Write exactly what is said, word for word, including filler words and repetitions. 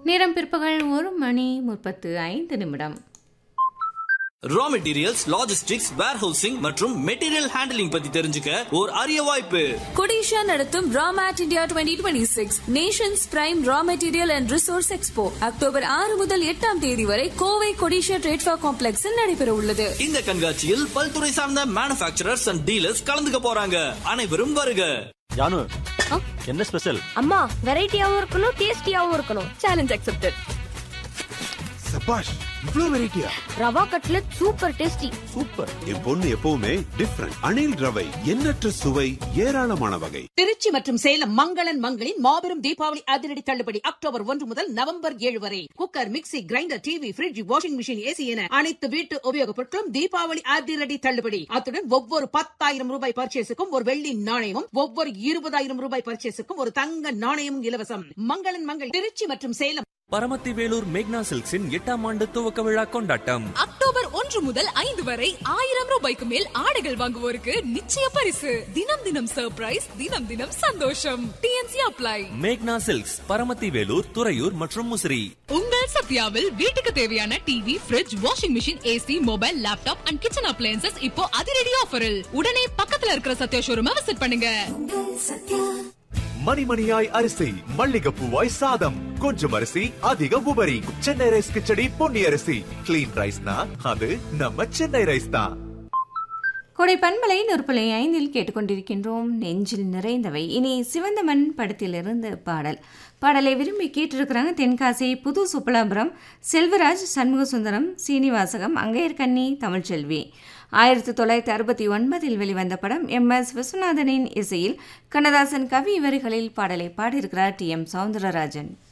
நேரம் பிற்பகல் ஒரு மணி முப்பத்து ஐந்து நிமிடம். ரா மெட்டீரியல்ஸ், லாஜிஸ்டிக்ஸ், வேர்ஹவுசிங் மற்றும் மெட்டீரியல் ஹேண்டலிங் பத்தி தெரிஞ்சுக்க ஒரு அரிய வாய்ப்பு. கொடிஷா நடத்தும் ராமேட் India twenty twenty six Nations prime raw material and resource expo October ஆறு முதல் எட்டாம் தேதி வரை கோவை கொடிஷா ட்ரேட்ஃபா காம்ப்ளெக்ஸில் நடைபெற உள்ளது. இந்த கண்காட்சியில் பல்துறை சார்ந்த மேனுஃபேக்சரர்ஸ் அண்ட் டீலர்ஸ் கலந்துக்க போறாங்க. அனைவரும் வருக. ஜானு, என்ன ஸ்பெஷல்? அம்மா, வெரைட்டியாவும் இருக்கணும், டேஸ்டியாவும் இருக்கணும். Challenge accepted. சபாஷ், இவ்ளோ வெரைட்டியா? Rava cutlet super tasty. Super. என் பொண்ணு எப்பவுமே டிஃபரண்ட். அணில் ரவை, எண்ணற்ற சுவை, ஏராளமான வகை. திருச்சி மற்றும் சேலம் மங்களன் மங்களின் மாபெரும் தீபாவளி அதிரடி தள்ளுபடி அக்டோபர் ஒன்று முதல் நவம்பர் ஏழு வரை. Cooker, mixie, grinder, TV, fridge, washing machine, AC என அனைத்து வீட்டு உபயோகப் பொருட்களும் தீபாவளி அதிரடி தள்ளுபடி. அத்துடன் ஒவ்வொரு பத்தாயிரம் ரூபாய் பர்ச்சேஸுக்கும் ஒரு வெள்ளி நாணயமும், ஒவ்வொரு இருபதாயிரம் ரூபாய் பர்ச்சேஸுக்கும் ஒரு தங்க நாணயமும் இலவசம். மங்களன் மங்கள் திருச்சி மற்றும் சேலம். பரமத்தி வேலூர் மேக்னா சில்க்ஸின் எட்டாம் ஆண்டு துவக்க விழா கொண்டாட்டம் அக்டோபர் ஒன்று முதல் ஐந்து வரை ஆயிரம் ரூபாய்க்கு மேல் ஆடைகள் வாங்குவோருக்கு நிச்சய பரிசு. தினம் தினம் சர்ப்ரைஸ், தினம் தினம் சந்தோஷம். DNC apply. மேக்னா சில்க்ஸ், பரமத்தி வேலூர், துறையூர் மற்றும் முசிறி. உங்கள் சத்யாவில் வீட்டுக்கு தேவையான TV, fridge, washing machine, AC, mobile, laptop and kitchen appliances இப்போ அதிரடி ஆஃபரில். உடனே பக்கத்துல இருக்கிற சத்யா ஷோரூமை விசிட் பண்ணுங்க. மணிமணியாய் அரிசி, மல்லிகைப்பூவாய் சாதம், கொஞ்சம் அரிசி அதிக உபரி. சென்னை ரைஸ் கிச்சடி பொன்னி அரிசி. கிளீன் ரைஸ்னா அது நம்ம சென்னை ரைஸ் தான். கொடை பண்பலை நூற்புலை ஐந்தில் கேட்டுக்கொண்டிருக்கின்றோம் நெஞ்சில் நிறைந்தவை. இனி சிவந்த மண் படத்திலிருந்து பாடல். பாடலை விரும்பி கேட்டிருக்கிறாங்க தென்காசி புது சுப்பலாபுரம் செல்வராஜ், சண்முகசுந்தரம், சீனிவாசகம், அங்கையர்கண்ணி, தமிழ்ச்செல்வி. ஆயிரத்தி தொள்ளாயிரத்தி அறுபத்தி ஒன்பதில் வெளிவந்த படம். எம் எஸ் விஸ்வநாதனின் இசையில் கண்ணதாசன் கவி வரிகளில் பாடலை பாடியிருக்கிறார் டி எம் சௌந்தரராஜன்.